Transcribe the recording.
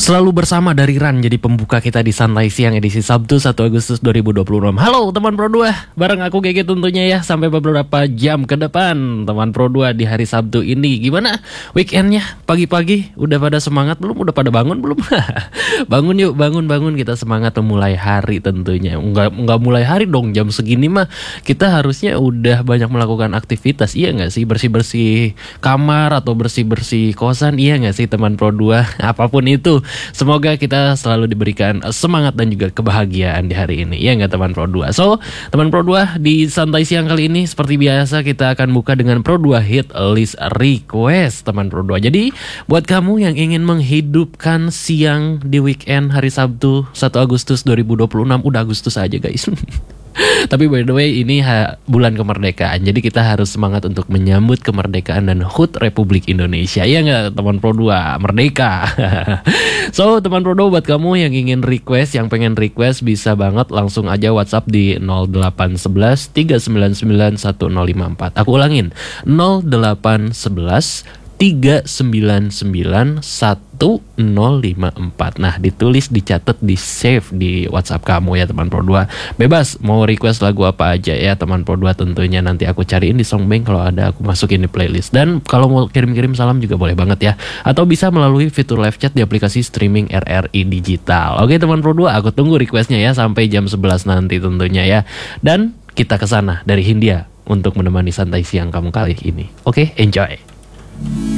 Selalu bersama dari Ran jadi pembuka kita di Santai Siang edisi Sabtu 1 Agustus 2026. Halo teman Pro 2, bareng aku GG tentunya ya sampai beberapa jam ke depan teman Pro 2 di hari Sabtu ini. Gimana weekendnya pagi-pagi? Udah pada semangat belum? Udah pada bangun belum? Bangun yuk, bangun kita semangat memulai hari tentunya. Enggak mulai hari dong jam segini mah. Kita harusnya udah banyak melakukan aktivitas, iya nggak sih? Bersih-bersih kamar atau bersih-bersih kosan, iya nggak sih teman Pro 2? Apapun itu, semoga kita selalu diberikan semangat dan juga kebahagiaan di hari ini. Ya nggak teman Pro 2? So, teman Pro 2 di Santai Siang kali ini seperti biasa kita akan buka dengan Pro 2 Hit List Request teman Pro 2. Jadi, buat kamu yang ingin menghidupkan siang di weekend hari Sabtu 1 Agustus 2026, udah Agustus aja guys. Tapi by the way ini bulan kemerdekaan, jadi kita harus semangat untuk menyambut kemerdekaan dan HUT Republik Indonesia. Iya nggak teman Pro 2? Merdeka. So teman Pro 2, buat kamu yang ingin request, yang pengen request, bisa banget langsung aja WhatsApp di 0811 399 1054. Aku ulangin, 0811 399 1054. Nah, ditulis, dicatat, di save di WhatsApp kamu ya teman Pro 2. Bebas mau request lagu apa aja ya teman Pro 2, tentunya nanti aku cariin di Songbank, kalau ada aku masukin di playlist. Dan kalau mau kirim-kirim salam juga boleh banget ya. Atau bisa melalui fitur live chat di aplikasi streaming RRI Digital. Oke teman Pro 2, aku tunggu requestnya ya sampai jam 11 nanti tentunya ya. Dan kita kesana dari Hindia untuk menemani santai siang kamu kali ini. Oke, enjoy.